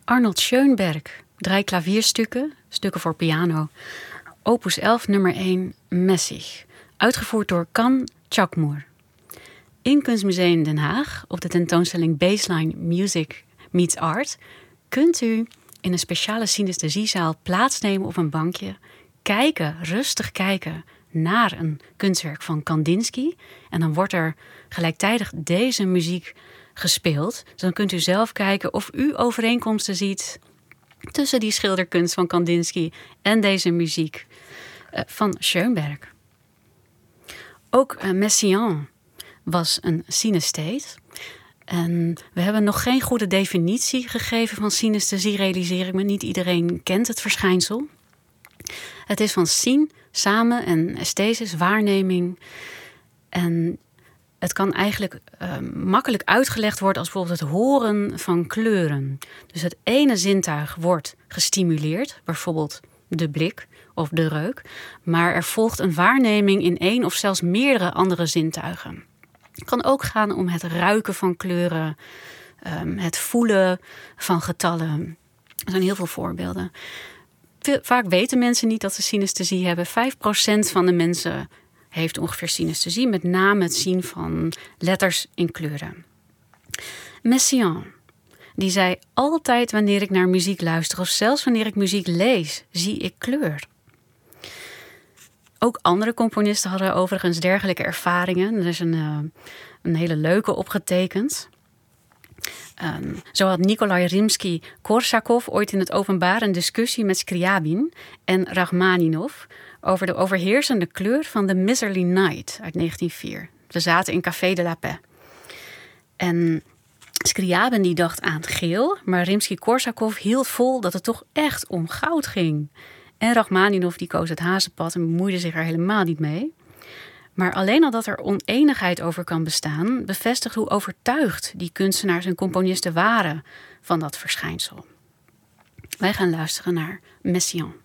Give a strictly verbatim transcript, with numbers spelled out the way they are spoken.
Arnold Schönberg, drie klavierstukken, stukken voor piano. Opus elf, nummer één, Messig. Uitgevoerd door Can Chakmoor. In Kunstmuseum Den Haag, op de tentoonstelling Baseline Music Meets Art, kunt u in een speciale synesthesiezaal plaatsnemen op een bankje, kijken, rustig kijken naar een kunstwerk van Kandinsky. En dan wordt er gelijktijdig deze muziek gespeeld. Dus dan kunt u zelf kijken of u overeenkomsten ziet tussen die schilderkunst van Kandinsky en deze muziek uh, van Schönberg. Ook uh, Messiaen was een synestheet. En we hebben nog geen goede definitie gegeven van synesthesie, realiseer ik me. Niet iedereen kent het verschijnsel. Het is van zien, samen en esthesis, waarneming. En het kan eigenlijk uh, makkelijk uitgelegd worden als bijvoorbeeld het horen van kleuren. Dus het ene zintuig wordt gestimuleerd, bijvoorbeeld de blik of de reuk. Maar er volgt een waarneming in één of zelfs meerdere andere zintuigen. Het kan ook gaan om het ruiken van kleuren, um, het voelen van getallen. Er zijn heel veel voorbeelden. Vaak weten mensen niet dat ze synesthesie hebben. vijf procent van de mensen heeft ongeveer synesthesie, met name het zien van letters in kleuren. Messiaen, die zei: altijd wanneer ik naar muziek luister of zelfs wanneer ik muziek lees, zie ik kleur. Ook andere componisten hadden overigens dergelijke ervaringen. Er is een, uh, een hele leuke opgetekend. Um, zo had Nikolai Rimsky-Korsakov ooit in het openbaar een discussie met Scriabin en Rachmaninov over de overheersende kleur van The Miserly Night uit negentien nul vier. We zaten in Café de la Paix. En Scriabin die dacht aan geel, maar Rimsky-Korsakov hield vol dat het toch echt om goud ging. En Rachmaninov die koos het hazenpad en bemoeide zich er helemaal niet mee. Maar alleen al dat er oneenigheid over kan bestaan, bevestigt hoe overtuigd die kunstenaars en componisten waren van dat verschijnsel. Wij gaan luisteren naar Messiaen.